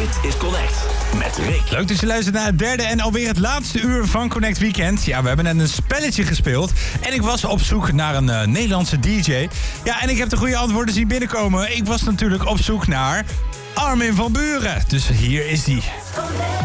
Dit is Connect met Rick. Leuk dat je luistert naar het derde en alweer het laatste uur van Connect Weekend. Ja, we hebben net een spelletje gespeeld. En ik was op zoek naar een Nederlandse DJ. Ja, en ik heb de goede antwoorden zien binnenkomen. Ik was natuurlijk op zoek naar Armin van Buuren. Dus hier is hij.